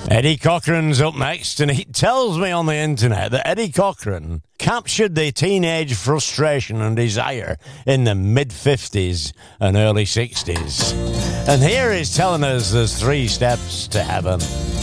Eddie Cochran's up next, and he tells me on the internet that Eddie Cochran captured the teenage frustration and desire in the mid-50s and early 60s. And here he's telling us there's 3 steps to heaven.